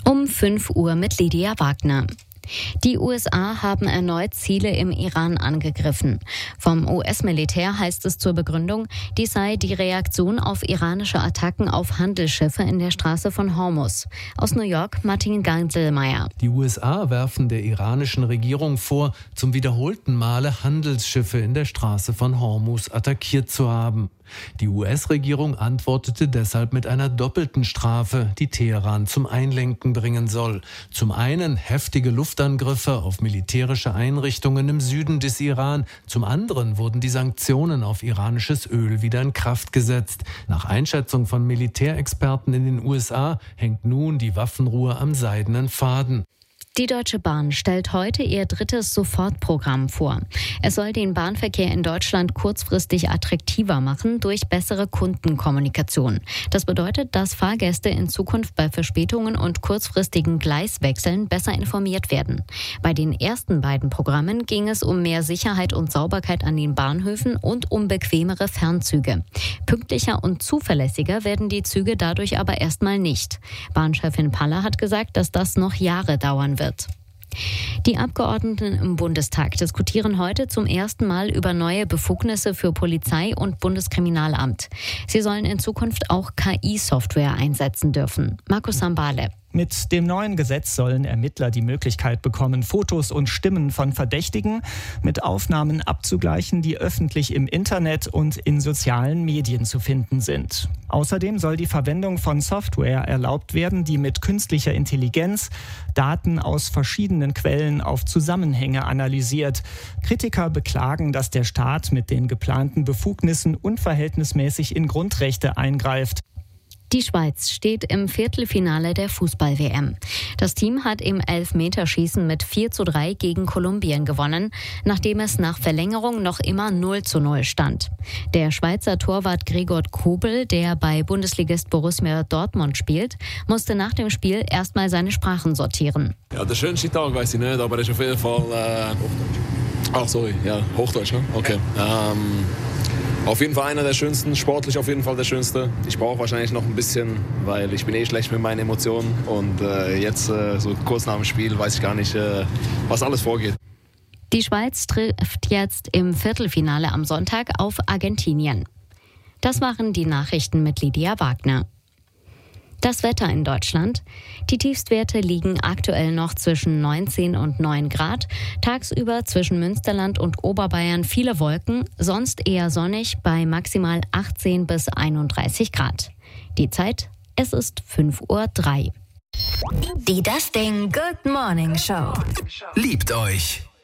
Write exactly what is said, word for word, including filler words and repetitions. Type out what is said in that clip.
Um fünf Uhr mit Lydia Wagner. Die U S A haben erneut Ziele im Iran angegriffen. Vom U S-Militär heißt es zur Begründung, dies sei die Reaktion auf iranische Attacken auf Handelsschiffe in der Straße von Hormuz. Aus New York, Martin Ganselmeier. Die U S A werfen der iranischen Regierung vor, zum wiederholten Male Handelsschiffe in der Straße von Hormuz attackiert zu haben. Die U S-Regierung antwortete deshalb mit einer doppelten Strafe, die Teheran zum Einlenken bringen soll. Zum einen heftige Luftangriffe auf militärische Einrichtungen im Süden des Iran. Zum anderen wurden die Sanktionen auf iranisches Öl wieder in Kraft gesetzt. Nach Einschätzung von Militärexperten in den U S A hängt nun die Waffenruhe am seidenen Faden. Die Deutsche Bahn stellt heute ihr drittes Sofortprogramm vor. Es soll den Bahnverkehr in Deutschland kurzfristig attraktiver machen durch bessere Kundenkommunikation. Das bedeutet, dass Fahrgäste in Zukunft bei Verspätungen und kurzfristigen Gleiswechseln besser informiert werden. Bei den ersten beiden Programmen ging es um mehr Sicherheit und Sauberkeit an den Bahnhöfen und um bequemere Fernzüge. Pünktlicher und zuverlässiger werden die Züge dadurch aber erstmal nicht. Bahnchefin Paller hat gesagt, dass das noch Jahre dauern wird. Die Abgeordneten im Bundestag diskutieren heute zum ersten Mal über neue Befugnisse für Polizei und Bundeskriminalamt. Sie sollen in Zukunft auch K I-Software einsetzen dürfen. Markus Sambale. Mit dem neuen Gesetz sollen Ermittler die Möglichkeit bekommen, Fotos und Stimmen von Verdächtigen mit Aufnahmen abzugleichen, die öffentlich im Internet und in sozialen Medien zu finden sind. Außerdem soll die Verwendung von Software erlaubt werden, die mit künstlicher Intelligenz Daten aus verschiedenen Quellen auf Zusammenhänge analysiert. Kritiker beklagen, dass der Staat mit den geplanten Befugnissen unverhältnismäßig in Grundrechte eingreift. Die Schweiz steht im Viertelfinale der Fußball-W M. Das Team hat im Elfmeterschießen mit vier zu drei gegen Kolumbien gewonnen, nachdem es nach Verlängerung noch immer null zu null stand. Der Schweizer Torwart Gregor Kobel, der bei Bundesligist Borussia Dortmund spielt, musste nach dem Spiel erstmal seine Sprachen sortieren. Ja, der schönste Tag weiß ich nicht, aber es ist auf jeden Fall... Äh Ach, sorry, ja, Hochdeutsch, ne? Okay. Ähm Auf jeden Fall einer der schönsten, sportlich auf jeden Fall der schönste. Ich brauche wahrscheinlich noch ein bisschen, weil ich bin eh schlecht mit meinen Emotionen. Und äh, jetzt, äh, so kurz nach dem Spiel, weiß ich gar nicht, äh, was alles vorgeht. Die Schweiz trifft jetzt im Viertelfinale am Sonntag auf Argentinien. Das waren die Nachrichten mit Lydia Wagner. Das Wetter in Deutschland. Die Tiefstwerte liegen aktuell noch zwischen neunzehn und neun Grad. Tagsüber zwischen Münsterland und Oberbayern viele Wolken, sonst eher sonnig bei maximal achtzehn bis einunddreißig Grad. Die Zeit, es ist fünf Uhr drei. Die Das Ding Good Morning Show. Liebt euch.